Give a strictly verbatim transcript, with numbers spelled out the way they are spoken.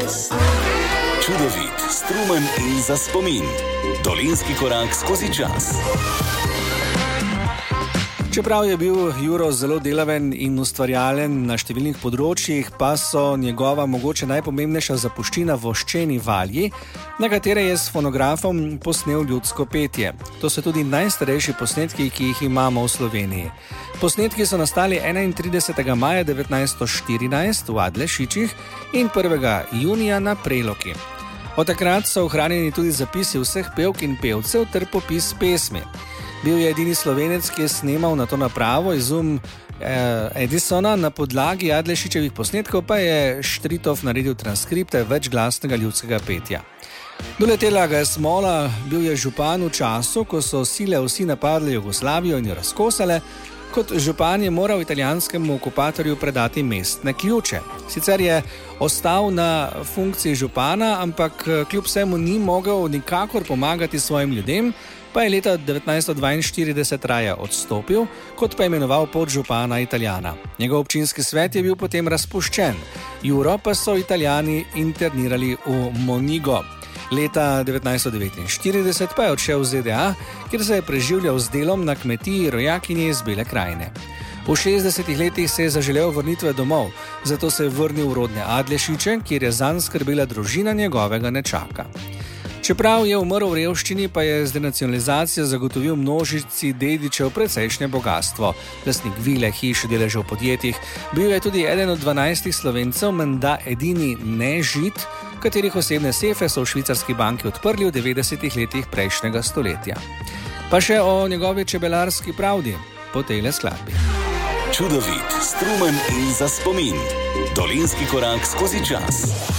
čas. Čudovit, strumen in za spomin. Dolenjski korak skozi čas. Čeprav je bil Juro zelo delaven in ustvarjalen na številnih področjih, pa so njegova mogoče najpomembnejša zapuščina Voščeni valji, na katere je s fonografom posnel ljudsko petje. To so tudi najstarejši posnetki, ki jih imamo v Sloveniji. Posnetki so nastali enaintridesetega maja devetnajststo štirinajst v Adlešičih in prvega junija na Preloki. Od takrat so ohranjeni tudi zapisi vseh pevk in pevcev ter popis pesmi. Bil je edini Slovenec, ki je snemal na to napravo izum eh, Edisona, na podlagi Adlešičevih posnetkov pa je Štritov naredil transkripte večglasnega ljudskega petja. Doletela ga je smola, bil je župan v času, ko so sile vsi napadli Jugoslavijo in jo razkosale. Kot župan je moral italijanskemu okupatorju predati mestne ključe. Sicer je ostal na funkciji župana, ampak kljub vsemu ni mogel nikakor pomagati svojim ljudem, pa je leta devetnajststo dvainštirideset raje odstopil, kot pa imenoval podžupana Italijana. Njegov občinski svet je bil potem razpuščen. Juro pa so Italijani internirali v Monigo. Leta devetnajststo devetinštirideset pa je odšel v Z D A, kjer se je preživljal z delom na kmetiji rojakinje iz Bele krajine. V šestdesetih letih se je zaželel vrnitve domov, zato se je vrnil v rodne Adlešiče, kjer je zanj skrbela družina njegovega nečaka. Čeprav je umrl v revščini, pa je z denacionalizacijo zagotovil množici dedičev precejšnje bogastvo. Lastnik vile, hiš, deležev v podjetjih, bil je tudi eden od dvanajstih Slovencev, menda edini nežid, katerih osebne sefe so v švicarski banki odprli v devetdesetih letih prejšnjega stoletja. Pa še o njegovi čebelarski pravdi po tejle skladbi. Čudovit, strumen in za spomin. Dolenjski korak skozi čas.